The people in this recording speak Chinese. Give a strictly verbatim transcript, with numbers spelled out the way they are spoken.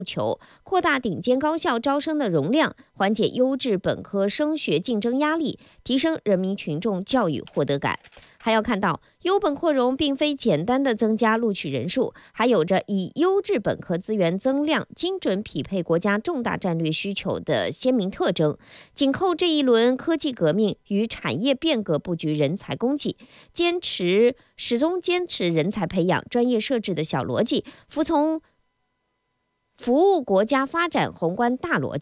求，扩大顶尖高校招生的容量，缓解优质本科升学竞争压力，提升人民群众教育获得感。还要看到，优本扩容并非简单的增加录取人数，还有着以优质本科资源增量、精准匹配国家重大战略需求的鲜明特征。紧扣这一轮科技革命与产业变革布局人才供给，坚持始终坚持人才培养、专业设置的小逻辑，服从服务国家发展宏观大逻辑。